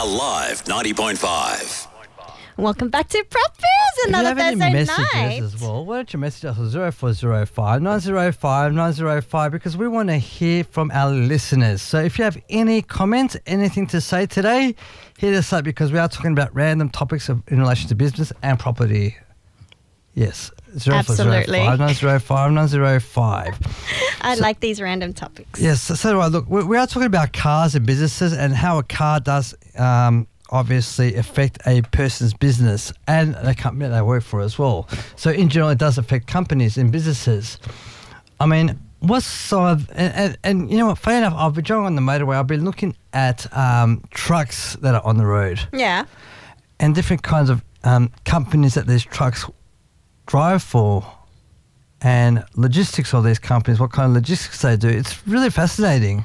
Now live 90.5. Welcome back to Prop Biz, another If you have Thursday any messages night. as well, why don't you message us on 0405 905 905 because we want to hear from our listeners. So if you have any comments, anything to say today, hit us up because we are talking about random topics in relation to business and property. Yes. Absolutely. 905 905. I like these random topics. Yes. So look, we are talking about cars and businesses and how a car does obviously affect a person's business and the company they work for as well. So in general, it does affect companies and businesses. I mean, what's some of, and you know what, funny enough, I've been driving on the motorway, I've been looking at trucks that are on the road Yeah. and different kinds of companies that these trucks drive for and logistics of these companies, what kind of logistics they do. It's really fascinating.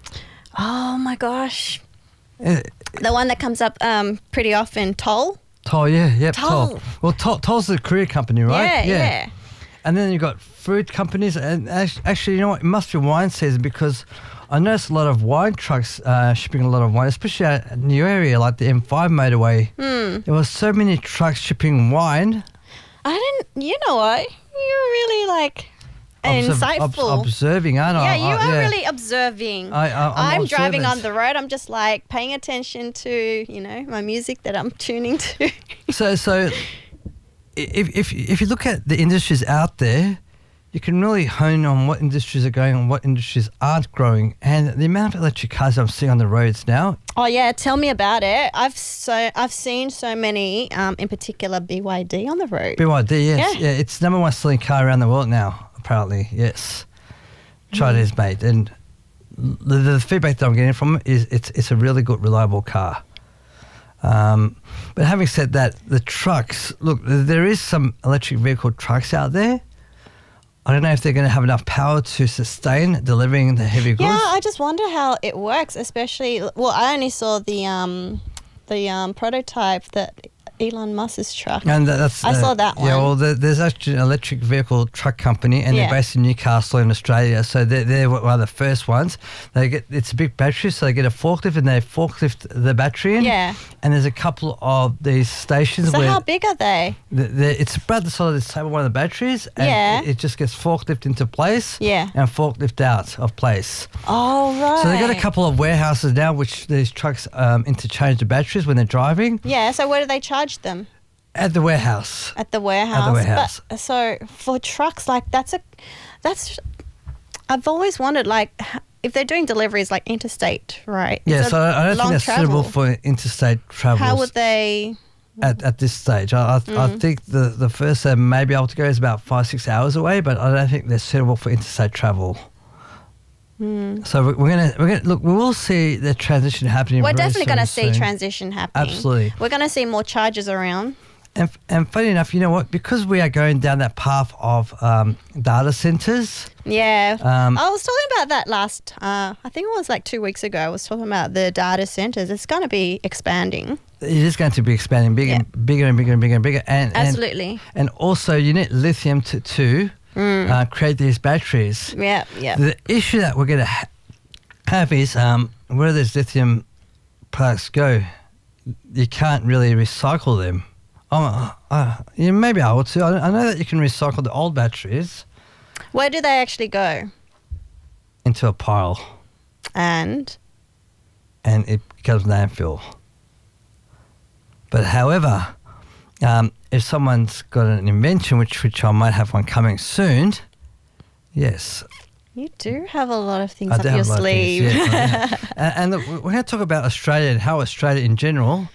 Oh my gosh. Uh, The one that comes up pretty often, Toll. Toll, yeah, Toll. Toll. Well, Toll's the courier company, right? Yeah. And then you've got food companies, and actually, you know what? It must be wine season because I noticed a lot of wine trucks shipping a lot of wine, especially out in the area like the M5 motorway. There were so many trucks shipping wine. You know what? You're really insightful. Observing, aren't Yeah, I? you are really observing. I'm driving on the road. I'm just like paying attention to, my music that I'm tuning to. So if you look at the industries out there, you can really hone on what industries are going and what industries aren't growing. And the amount of electric cars I'm seeing on the roads now. Oh yeah, tell me about it. I've seen so many, in particular BYD on the road. BYD, yes. Yeah. Yeah, it's number one selling car around the world now, apparently, yes. Chinese made. And the feedback that I'm getting from it is it's a really good, reliable car. But having said that, the trucks, look, there is some electric vehicle trucks out there. I don't know if they're going to have enough power to sustain delivering the heavy goods. Yeah, I just wonder how it works, especially. Well, I only saw the prototype that Elon Musk's truck. And I saw that one. Yeah, well, there's actually an electric vehicle truck company, and they're based in Newcastle in Australia. So they're one of the first ones. It's a big battery, so they get a forklift, and they forklift the battery in. Yeah. And there's a couple of these stations So where how big are they? it's about the size of this table, one of the batteries, and it just gets forklift into place. Yeah. And forklift out of place. Oh right. So they've got a couple of warehouses now, which these trucks interchange the batteries when they're driving. Yeah. So where do they charge them? At the warehouse. At the warehouse. At the warehouse. But, so for trucks, I've always wondered, if they're doing deliveries like interstate, right? Yeah, It's so I don't think that's travel. suitable for interstate travel. How would they? At this stage? I think the first they may be able to go is about 5-6 hours away, but I don't think they're suitable for interstate travel. So we're gonna look. We will see the transition happening. We're very definitely going to soon. see transition happening. Absolutely. We're going to see more charges around. And funny enough, you know what? Because we are going down that path of data centers. Yeah. I was talking about that last, I think it was like 2 weeks ago. I was talking about the data centers. It's going to be expanding. It is going to be expanding bigger and bigger and bigger and bigger and bigger. Absolutely. And also, you need lithium to create these batteries. Yeah. The issue that we're going to have is where these lithium products go, you can't really recycle them. You may be able to. I know that you can recycle the old batteries. Where do they actually go? Into a pile. And it becomes landfill. But however, if someone's got an invention, which I might have one coming soon, yes. You do have a lot of things I up do your have a lot of sleeve. things, yes. And look, we're going to talk about Australia and how Australia in general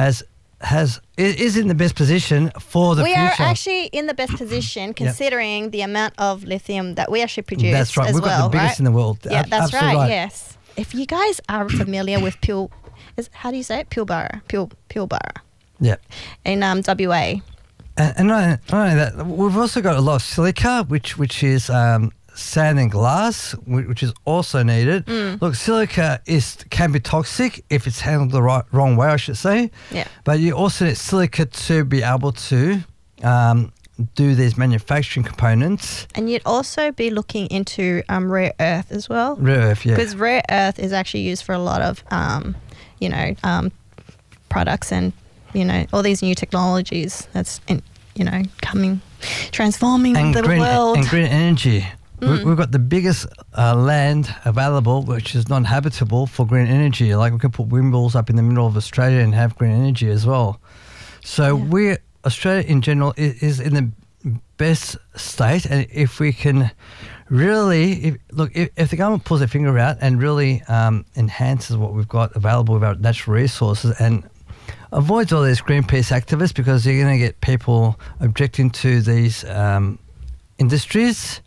is in the best position for the future. We are actually in the best position considering the amount of lithium that we actually produce. That's right. As We've got the biggest in the world. Yeah, that's Absolutely right. Yes. If you guys are familiar with how do you say it? Pilbara. Yeah. In WA. And not only that, we've also got a lot of silica, which is sand and glass, which is also needed. Look, silica can be toxic if it's handled the wrong way, I should say. Yeah. But you also need silica to be able to do these manufacturing components. And you'd also be looking into rare earth as well. Rare earth, yeah. Because rare earth is actually used for a lot of, products and, all these new technologies that's, coming, transforming And the green world. and green energy. We've got the biggest land available, which is non-habitable for green energy. Like we can put windmills up in the middle of Australia and have green energy as well. So Australia in general is in the best state, and if we can really, if the government pulls their finger out and really enhances what we've got available with our natural resources and avoids all these Greenpeace activists, because you're going to get people objecting to these industries.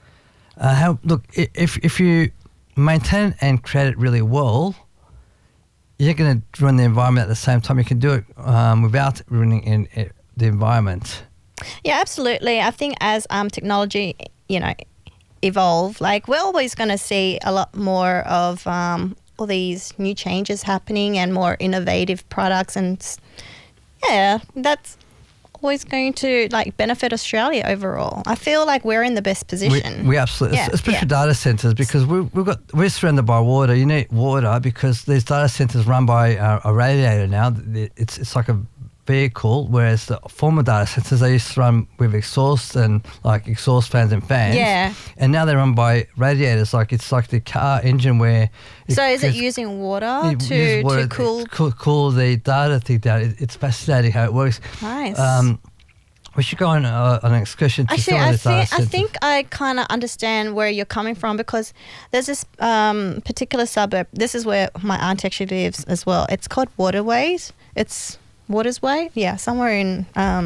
If you maintain and create it really well, you're going to ruin the environment at the same time. You can do it without ruining the environment. Yeah, absolutely. I think as technology, evolve, like we're always going to see a lot more of all these new changes happening and more innovative products, and that's always going to benefit Australia overall. I feel like we're in the best position. We absolutely, especially data centers, because we're surrounded by water. You need water because these data centers run by a radiator now. It's like a vehicle, whereas the former data centers, they used to run with exhaust and exhaust fans and fans. Yeah. And now they run by radiators. It's like the car engine where. So is it using water to cool the data thing down? It's fascinating how it works. Nice. We should go on an excursion to some of these data centers. I think I kind of understand where you're coming from, because there's this particular suburb. This is where my aunt actually lives as well. It's called Waterways. It's Watersway, somewhere in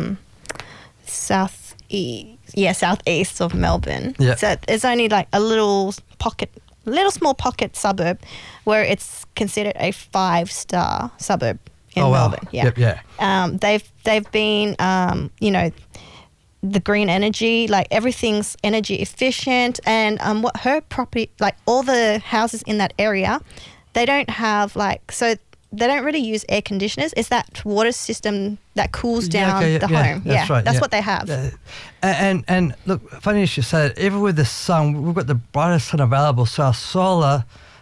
southeast of Melbourne. Yeah. So it's only a little small pocket suburb where it's considered a 5-star suburb in Melbourne. Yeah. Yep, yeah. They've been the green energy, everything's energy efficient, and what her property, all the houses in that area, they don't have they don't really use air conditioners. It's that water system that cools down the home. That's right. That's what they have. And look, funny you should say that. Even with the sun, we've got the brightest sun available. So our solar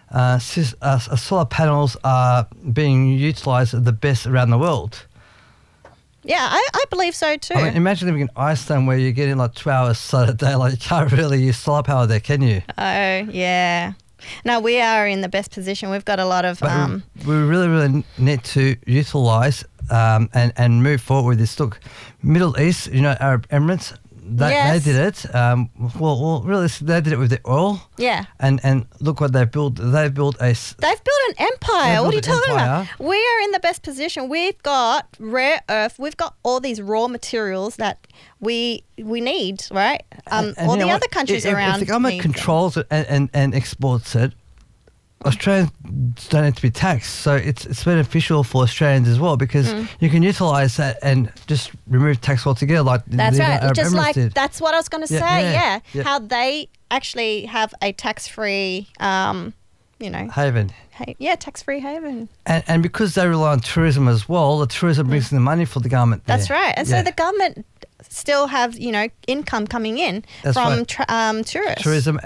panels are being utilised the best around the world. Yeah, I believe so too. I mean, imagine living in Iceland where you're getting 2 hours sun a day. You can't really use solar power there, can you? Oh, yeah. No, we are in the best position. We've got a lot of... we really, really need to utilise and move forward with this. Look, Middle East, Arab Emirates, they did it. Well, really, they did it with the oil. Yeah. And look what they've built. They've built an empire. What are you talking about? We are in the best position. We've got rare earth. We've got all these raw materials that we need, right? All the other countries around. If the government controls it and exports it, Australians don't need to be taxed, so it's beneficial for Australians as well, because you can utilise that and just remove tax altogether. That's right. Arab Emirates did. That's what I was going to say. Yeah. How they actually have a tax-free, haven. Tax-free haven. And because they rely on tourism as well, the tourism brings in the money for the government. That's right. And so the government still have income coming in from tourists. Tourism,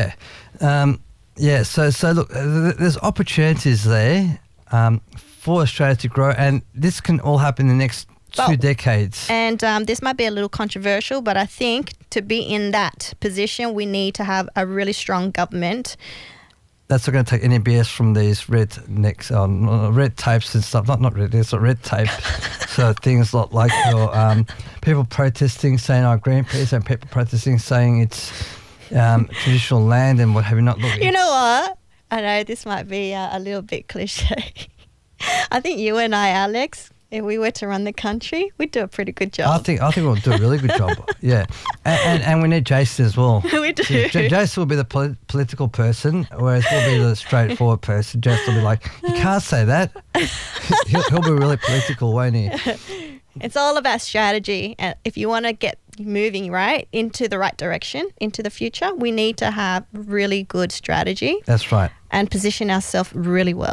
So look, there's opportunities there for Australia to grow, and this can all happen in the next 2 decades. And this might be a little controversial, but I think to be in that position, we need to have a really strong government. That's not going to take any BS from these red tapes and stuff. Not red, it's red tape. So things like people protesting saying Greenpeace, and people protesting saying it's traditional land and what have you not. Look, you know what? I know this might be a little bit cliche. I think you and I, Alex, if we were to run the country, we'd do a pretty good job. I think we'll do a really good job. Yeah, and we need Jason as well. We do. Jason will be the political person, whereas we'll be the straightforward person. Jason will be like, you can't say that. he'll be really political, won't he? It's all about strategy. And if you want to get moving into the right direction, into the future, we need to have really good strategy. That's right. And position ourselves really well.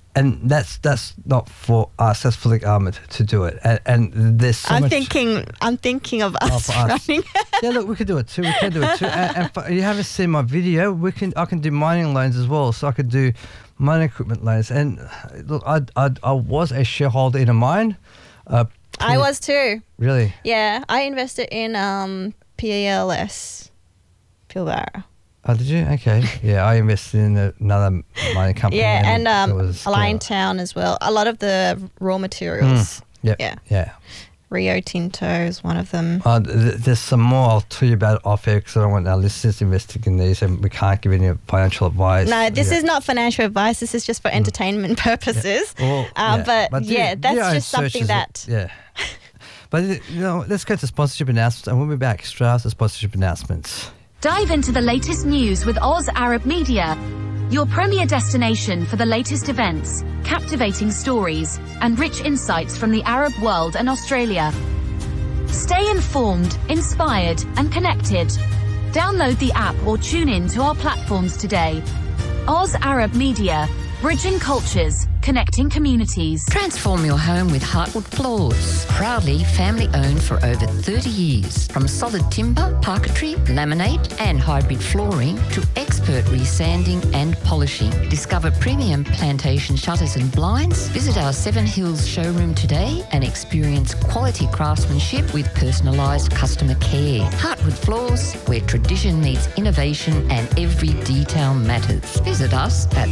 and that's not for us. That's for the government to do it. And there's so I'm much. thinking of us for us. running. Yeah, look, we can do it too. And you haven't seen my video. I can do mining loans as well. So I could do mining equipment loans. And look, I was a shareholder in a mine. I was too. Really? Yeah, I invested in PLS, Pilbara. Oh, did you? Okay. Yeah, I invested in another mining company. Yeah, and it was Liontown as well. A lot of the raw materials. Yeah. Rio Tinto is one of them. There's some more I'll tell you about off air because I don't want our listeners investigating these and we can't give any financial advice. No, this is not financial advice. This is just for entertainment purposes. Yeah. Well, but that's just something that... Yeah. But, let's go to sponsorship announcements and we'll be back straight after sponsorship announcements. Dive into the latest news with Oz Arab Media, your premier destination for the latest events, captivating stories, and rich insights from the Arab world and Australia. Stay informed, inspired, and connected. Download the app or tune in to our platforms today. Oz Arab Media, bridging cultures, connecting communities. Transform your home with Heartwood Floors. Proudly family owned for over 30 years. From solid timber, parquetry, laminate and hybrid flooring to expert resanding and polishing. Discover premium plantation shutters and blinds. Visit our Seven Hills showroom today and experience quality craftsmanship with personalised customer care. Heartwood Floors, where tradition meets innovation and every detail matters. Visit us at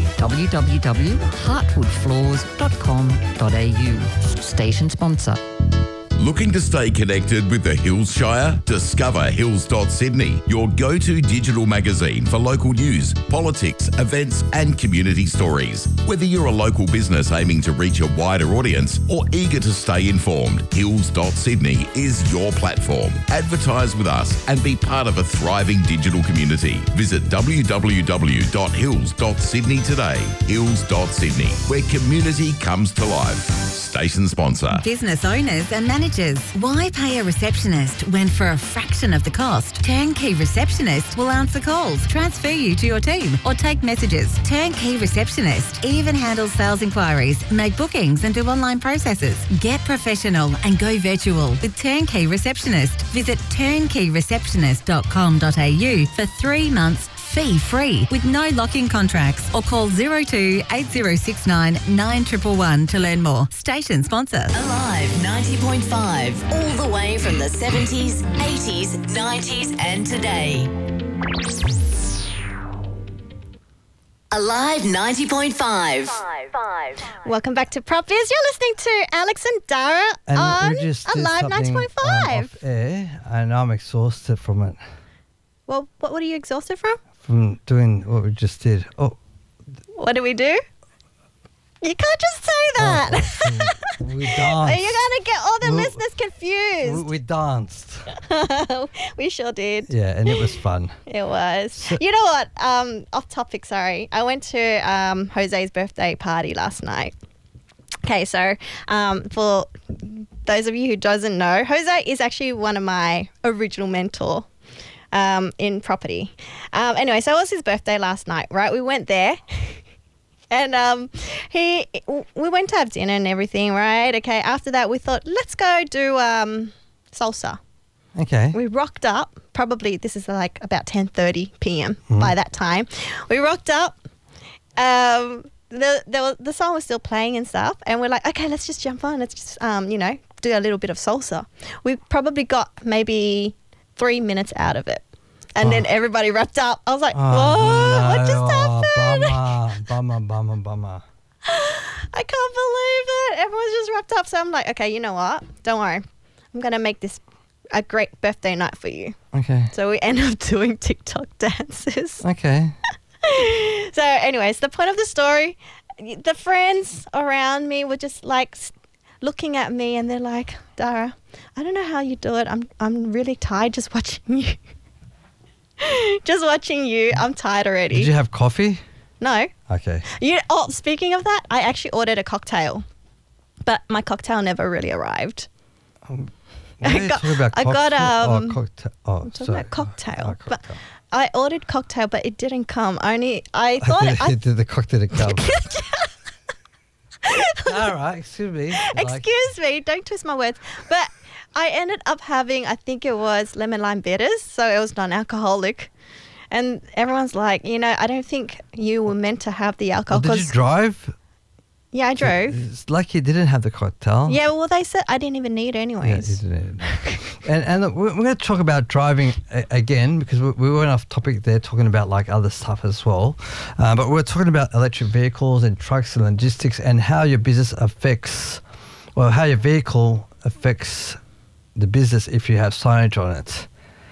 www.heartwoodfloors.com.au. Station sponsor. Looking to stay connected with the Hills Shire? Discover Hills.Sydney, your go-to digital magazine for local news, politics, events and community stories. Whether you're a local business aiming to reach a wider audience or eager to stay informed, Hills.Sydney is your platform. Advertise with us and be part of a thriving digital community. Visit www.hills.sydney today. Hills.Sydney, where community comes to life. Station sponsor. Business owners and managers, why pay a receptionist when for a fraction of the cost, Turnkey Receptionist will answer calls, transfer you to your team or take messages. Turnkey Receptionist even handles sales inquiries, make bookings and do online processes. Get professional and go virtual with Turnkey Receptionist. Visit turnkeyreceptionist.com.au for 3 months fee-free with no lock-in contracts or call 02 8069 9111 to learn more. Station sponsor. Alive 90.5, all the way from the 70s, 80s, 90s and today. Alive 90.5. Welcome back to Prop Biz. You're listening to Alex and Dara And on we just did Alive something, 90.5. off air and I'm exhausted from it. Well, what are you exhausted from? From doing what we just did. Oh, What do we do? You can't just say that. we danced. You're going to get all the listeners confused. We danced. We sure did. Yeah, and it was fun. It was. You know what? Off topic, sorry. I went to Jose's birthday party last night. Okay, so for those of you who doesn't know, Jose is actually one of my original mentor in property. Anyway, so it was his birthday last night, right? We went there. And we went to have dinner and everything, right? Okay, after that we thought, let's go do salsa. Okay. We rocked up, probably this is like about 10:30 p.m. by that time. We rocked up, the song was still playing and stuff, and we're like, okay, let's just jump on, let's just, do a little bit of salsa. We probably got maybe 3 minutes out of it. And then everybody wrapped up. I was like, what just happened? Bummer. I can't believe it. Everyone's just wrapped up. So I'm like, okay, you know what? Don't worry. I'm going to make this a great birthday night for you. Okay. So we end up doing TikTok dances. Okay. So anyways, the point of the story, the friends around me were just like looking at me and they're like, Dara, I don't know how you do it. I'm really tired just watching you. Just watching you. I'm tired already. Did you have coffee? No. Okay. Speaking of that, I actually ordered a cocktail, but my cocktail never really arrived. What are you talking about? Cocktail. Oh, sorry. Cocktail. But I ordered cocktail, but it didn't come. I thought did the cocktail come? All right, excuse me. Excuse me, don't twist my words. But I ended up having, I think it was lemon lime bitters, so it was non-alcoholic. And everyone's like, I don't think you were meant to have the alcohol. Did you drive? Yeah, I drove. It's like you didn't have the cocktail. Yeah, well, they said I didn't even need it anyways. Yeah, you didn't. And look, we're going to talk about driving again because we went off topic there talking about like other stuff as well. But we're talking about electric vehicles and trucks and logistics and how your business affects, how your vehicle affects the business if you have signage on it.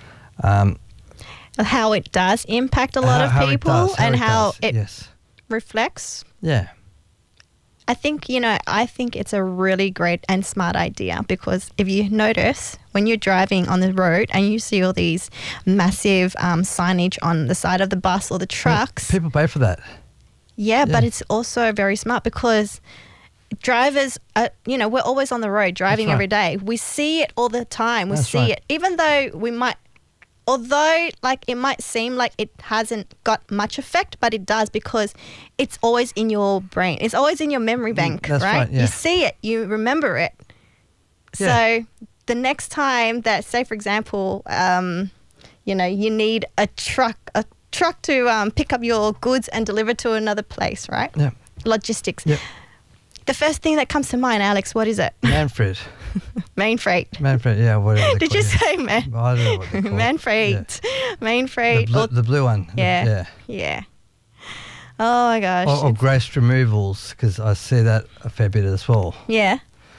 How it does impact a lot of people and how it reflects. Yeah. I think it's a really great and smart idea because if you notice when you're driving on the road and you see all these massive signage on the side of the bus or the trucks. People pay for that. Yeah, but it's also very smart because drivers, we're always on the road driving every day. We see it all the time. We see it. Even though although it might seem like it hasn't got much effect, but it does because it's always in your brain. It's always in your memory bank, right? Yeah. You see it, you remember it. Yeah. So the next time that, say, for example, you need a truck to pick up your goods and deliver to another place, right? Yeah. Logistics. Yeah. The first thing that comes to mind, Alex, what is it? Manfred. Main freight. Manfred, yeah. Whatever. Did you say man? Well, I don't know what they call Man freight. Yeah. Main freight. The blue one. Yeah. Yeah. Oh my gosh. Or grass removals, because I see that a fair bit as well. Yeah.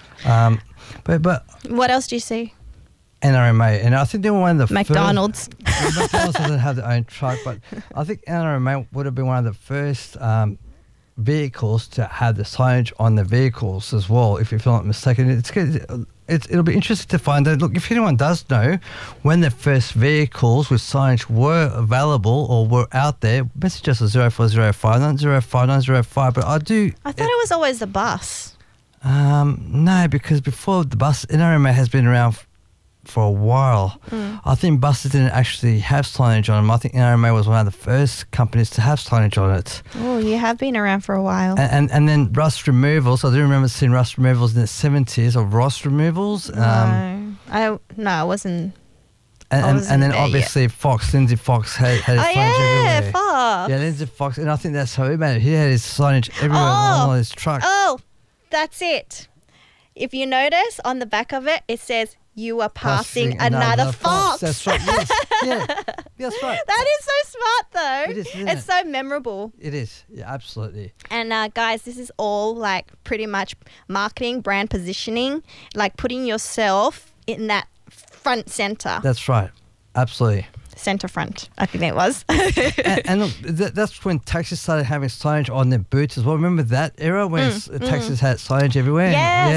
But what else do you see? NRMA, and I think they were one of the McDonald's. McDonald's doesn't have their own truck, but I think NRMA would have been one of the first vehicles to have the signage on the vehicles as well, if I'm not mistaken. It'll be interesting to find out. Look, if anyone does know when the first vehicles with signage were available or were out there, message us at 0405905905. But I thought it was always the bus. No, because before the bus, NRMA has been around for a while. I think buses didn't actually have signage on them. I think NRMA was one of the first companies to have signage on it. Oh, you have been around for a while. And then rust removals. I do remember seeing rust removals in the 70s, or rust removals. I wasn't. And then obviously yet. Lindsay Fox had his signage everywhere. Fox. Yeah, Lindsay Fox, and I think that's how he made it. He had his signage everywhere on all his trucks. Oh, that's it. If you notice on the back of it, it says, "You are passing another fox." That's right. Yes. Yeah. That's right. That is so smart, though. It is, isn't it's so memorable. It is. Yeah, absolutely. And guys, this is all like pretty much marketing, brand positioning, like putting yourself in that front center. That's right. Absolutely. Center front, I think it was. and look, that's when taxis started having signage on their boots as well. Remember that era when taxis had signage everywhere?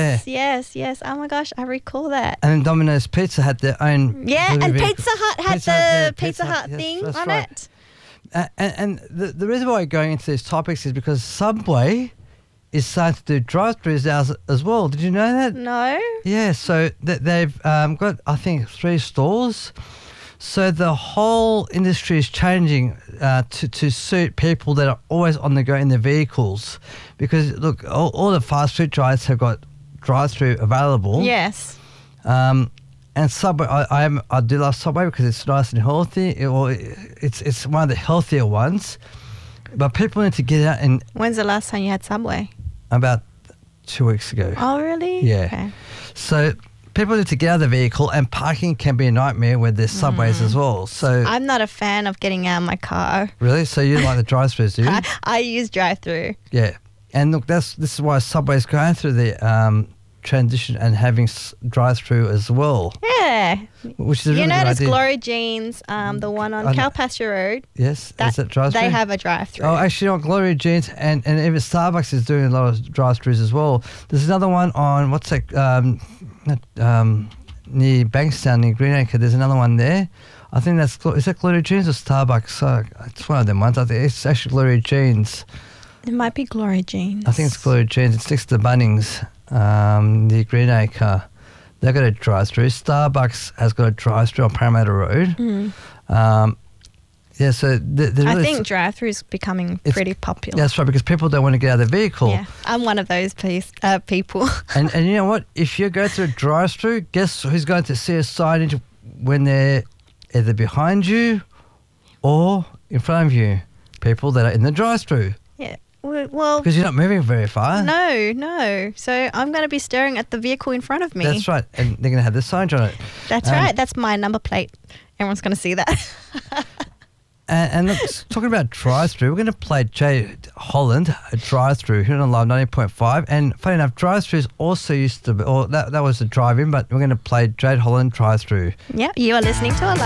Yes. Oh my gosh, I recall that. And then Domino's Pizza had their own. Yeah, and Pizza Hut had the Pizza Hut thing on it. And the reason why I'm going into these topics is because Subway is starting to do drive-thrus now as well. Did you know that? No. Yeah, so they've got, I think, 3 stores. So the whole industry is changing to suit people that are always on the go in their vehicles. Because, look, all the fast food giants have got drive-thru available. Yes. And Subway, I do love Subway because it's nice and healthy. It's one of the healthier ones. But people need to get out and... When's the last time you had Subway? About 2 weeks ago. Oh, really? Yeah. Okay. So... people need to get out of the vehicle, and parking can be a nightmare where there's subways as well. So I'm not a fan of getting out of my car. Really? So you like the drive-thrus, do you? I use drive-through. Yeah. And look, this is why Subway's going through the transition and having drive-through as well. Yeah. Which is a really good idea. Notice Glory Jeans, the one on Calpasture Road. Yes. Is that drive-through? They have a drive-through. Oh, actually, on Glory Jeans and even Starbucks is doing a lot of drive-thrus as well. There's another one on, what's that, near Bankstown, near Greenacre. There's another one there. I think is that Glory Jeans or Starbucks? It's one of them ones. I think it's actually Glory Jeans. It might be Glory Jeans. I think it's Glory Jeans. It's next to the Bunnings, near Greenacre. They've got a drive-through. Starbucks has got a drive-through on Parramatta Road. Yeah, so I think drive-through is becoming pretty popular. That's right, because people don't want to get out of their vehicle. Yeah, I'm one of those people. And you know what? If you go through a drive-through, guess who's going to see a signage when they're either behind you or in front of you? People that are in the drive-through. Yeah, well... Because you're not moving very far. No. So I'm going to be staring at the vehicle in front of me. That's right, and they're going to have the signage on it. That's right. That's my number plate. Everyone's going to see that. And look, talking about drive-through, we're going to play Jade Holland, a drive-through here on Live 90.5. And funny enough, drive-throughs also used to be, or that was a drive-in, but we're going to play Jade Holland drive-through. Yeah, you are listening to a